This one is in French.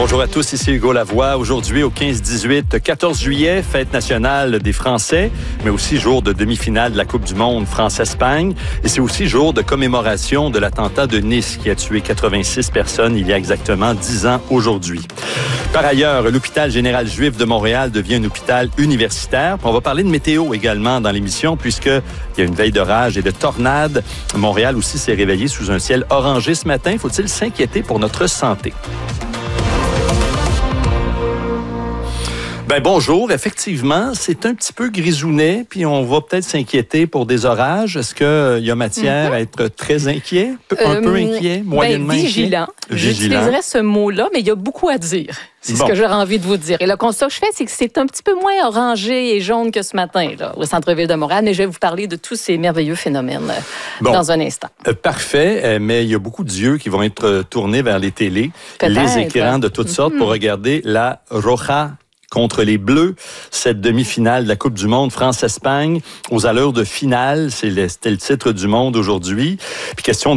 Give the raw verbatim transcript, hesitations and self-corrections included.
Bonjour à tous, ici Hugo Lavoie. Aujourd'hui, au quinze dix-huit, quatorze juillet, fête nationale des Français, mais aussi jour de demi-finale de la Coupe du Monde France-Espagne. Et c'est aussi jour de commémoration de l'attentat de Nice qui a tué quatre-vingt-six personnes il y a exactement dix ans aujourd'hui. Par ailleurs, l'hôpital général juif de Montréal devient un hôpital universitaire. On va parler de météo également dans l'émission puisqu'il y a une veille d'orage et de tornades. Montréal aussi s'est réveillé sous un ciel orangé ce matin. Faut-il s'inquiéter pour notre santé? Ben bonjour, effectivement, c'est un petit peu grisounet, puis on va peut-être s'inquiéter pour des orages. Est-ce qu'il euh, y a matière mm-hmm. à être très inquiet, un euh, peu inquiet, moyennement ben, vigilant. inquiet? Vigilant. J'utiliserais ce mot-là, mais il y a beaucoup à dire. C'est bon. Ce que j'aurais envie de vous dire. Et le constat que je fais, c'est que c'est un petit peu moins orangé et jaune que ce matin, là, au centre-ville de Montréal, mais je vais vous parler de tous ces merveilleux phénomènes euh, bon. dans un instant. Euh, parfait, euh, mais il y a beaucoup d'yeux qui vont être tournés vers les télés, Peut-être. les écrans de toutes sortes mm-hmm. pour regarder la Roja contre les Bleus, cette demi-finale de la Coupe du Monde France-Espagne aux allures de finale. C'était le titre du Monde aujourd'hui. Puis question